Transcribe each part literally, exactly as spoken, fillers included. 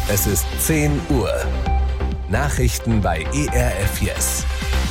Es ist zehn Uhr. Nachrichten bei E R F Yes.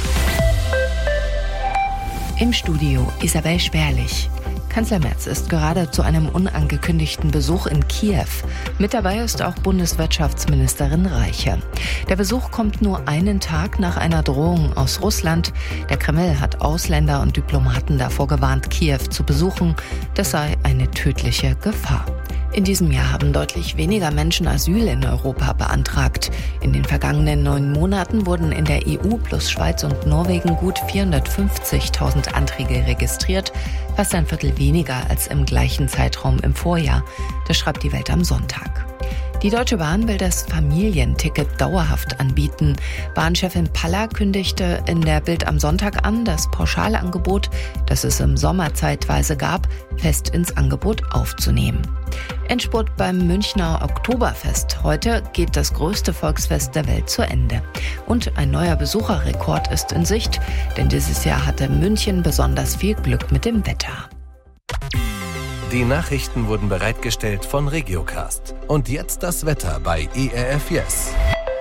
Im Studio Isabel Sperlich. Kanzler Merz ist gerade zu einem unangekündigten Besuch in Kiew. Mit dabei ist auch Bundeswirtschaftsministerin Reiche. Der Besuch kommt nur einen Tag nach einer Drohung aus Russland. Der Kreml hat Ausländer und Diplomaten davor gewarnt, Kiew zu besuchen. Das sei eine tödliche Gefahr. In diesem Jahr haben deutlich weniger Menschen Asyl in Europa beantragt. In den vergangenen neun Monaten wurden in der E U plus Schweiz und Norwegen gut vierhundertfünfzigtausend Anträge registriert, fast ein Viertel weniger als im gleichen Zeitraum im Vorjahr. Das schreibt die Welt am Sonntag. Die Deutsche Bahn will das Familienticket dauerhaft anbieten. Bahnchefin Paller kündigte in der Bild am Sonntag an, das Pauschalangebot, das es im Sommer zeitweise gab, fest ins Angebot aufzunehmen. Endspurt beim Münchner Oktoberfest. Heute geht das größte Volksfest der Welt zu Ende. Und ein neuer Besucherrekord ist in Sicht, denn dieses Jahr hatte München besonders viel Glück mit dem Wetter. Die Nachrichten wurden bereitgestellt von Regiocast. Und jetzt das Wetter bei E R F Yes.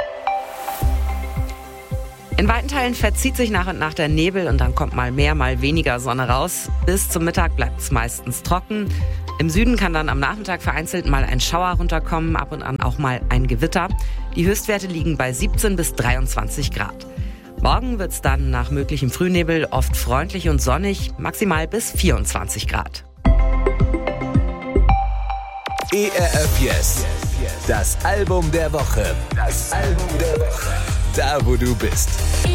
In weiten Teilen verzieht sich nach und nach der Nebel und dann kommt mal mehr, mal weniger Sonne raus. Bis zum Mittag bleibt es meistens trocken. Im Süden kann dann am Nachmittag vereinzelt mal ein Schauer runterkommen, ab und an auch mal ein Gewitter. Die Höchstwerte liegen bei siebzehn bis dreiundzwanzig Grad. Morgen wird es dann nach möglichem Frühnebel oft freundlich und sonnig, maximal bis vierundzwanzig Grad. E R F Yes. Das Album der Woche. Das Album der Woche. Da, wo du bist.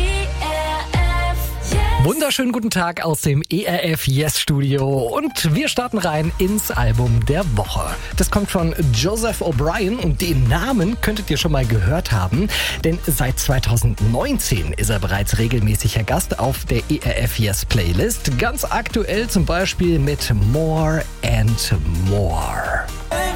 Wunderschönen guten Tag aus dem E R F Yes Studio und wir starten rein ins Album der Woche. Das kommt von Joseph O'Brien und den Namen könntet ihr schon mal gehört haben, denn seit zweitausendneunzehn ist er bereits regelmäßiger Gast auf der E R F Yes Playlist. Ganz aktuell zum Beispiel mit More and More.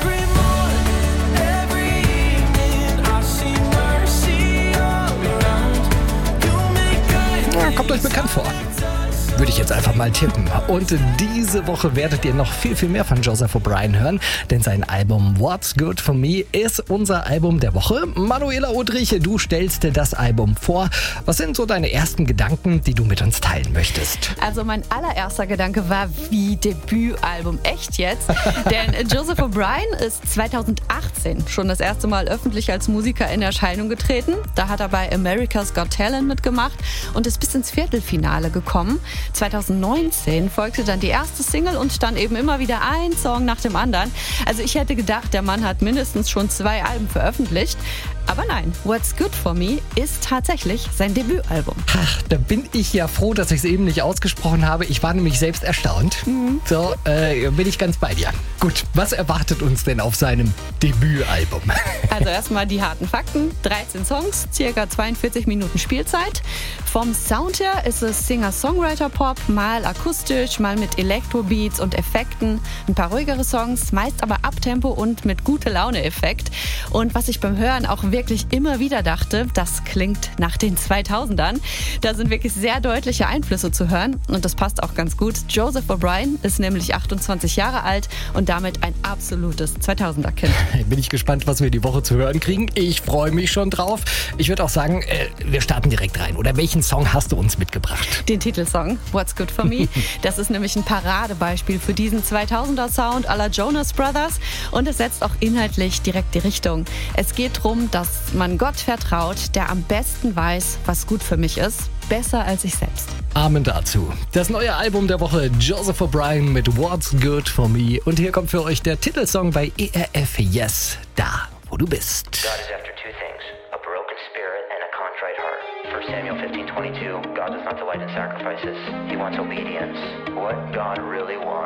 Kommt euch bekannt vor. Würde ich jetzt einfach mal tippen. Und diese Woche werdet ihr noch viel, viel mehr von Joseph O'Brien hören, denn sein Album What's Good For Me ist unser Album der Woche. Manuela Udrich, du stellst dir das Album vor. Was sind so deine ersten Gedanken, die du mit uns teilen möchtest? Also mein allererster Gedanke war, wie Debütalbum, echt jetzt? Denn Joseph O'Brien ist zweitausendachtzehn schon das erste Mal öffentlich als Musiker in Erscheinung getreten. Da hat er bei America's Got Talent mitgemacht und ist bis ins Viertelfinale gekommen. zweitausendneunzehn folgte dann die erste Single und dann eben immer wieder ein Song nach dem anderen. Also ich hätte gedacht, der Mann hat mindestens schon zwei Alben veröffentlicht. Aber nein, What's Good For Me ist tatsächlich sein Debütalbum. Ach, da bin ich ja froh, dass ich es eben nicht ausgesprochen habe. Ich war nämlich selbst erstaunt. Mhm. So, äh, bin ich ganz bei dir. Gut, was erwartet uns denn auf seinem Debütalbum? Also erstmal die harten Fakten. dreizehn Songs, circa zweiundvierzig Minuten Spielzeit. Vom Sound her ist es Singer-Songwriter-Pop, mal akustisch, mal mit Elektrobeats und Effekten. Ein paar ruhigere Songs, meist aber Abtempo und mit Gute-Laune-Effekt. Und was ich beim Hören auch wirklich immer wieder dachte, das klingt nach den zweitausendern. Da sind wirklich sehr deutliche Einflüsse zu hören und das passt auch ganz gut. Joseph O'Brien ist nämlich achtundzwanzig Jahre alt und damit ein absolutes zweitausender-Kind. Bin ich gespannt, was wir die Woche zu hören kriegen. Ich freue mich schon drauf. Ich würde auch sagen, äh, wir starten direkt rein. Oder welchen Song hast du uns mitgebracht? Den Titelsong What's Good For Me. Das ist nämlich ein Paradebeispiel für diesen zweitausender-Sound à la Jonas Brothers und es setzt auch inhaltlich direkt die Richtung. Es geht darum, dass man Gott vertraut, der am besten weiß, was gut für mich ist. Besser als ich selbst. Amen dazu. Das neue Album der Woche, Joseph O'Brien mit What's Good For Me. Und hier kommt für euch der Titelsong bei E R F Yes, da wo du bist. God is after two things, a broken spirit and a contrite heart. First Samuel fifteen twenty-two, God does not delight in sacrifices. He wants obedience. What God really wants